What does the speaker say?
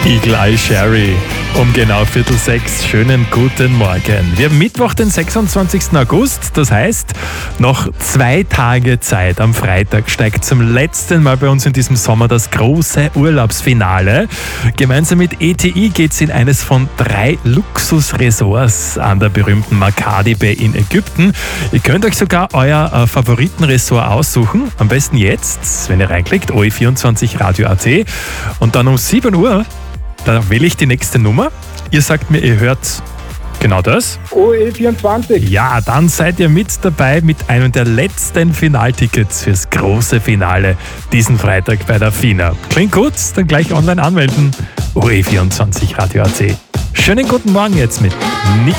Eagle Eye Cherry. Um genau 5:45. Schönen guten Morgen. Wir haben Mittwoch, den 26. August. Das heißt, noch 2 Tage Zeit. Am Freitag steigt zum letzten Mal bei uns in diesem Sommer das große Urlaubsfinale. Gemeinsam mit ETI geht es in eines von 3 Luxusresorts an der berühmten Makadi Bay in Ägypten. Ihr könnt euch sogar euer Favoritenressort aussuchen. Am besten jetzt, wenn ihr reinklickt, OE24 Radio.at. Und dann um 7 Uhr, da wähle ich die nächste Nummer. Ihr sagt mir, ihr hört genau das. OE24. Ja, dann seid ihr mit dabei mit einem der letzten Finaltickets fürs große Finale diesen Freitag bei der FINA. Klingt gut? Dann gleich online anmelden. OE24 Radio.at. Schönen guten Morgen jetzt mit Nick.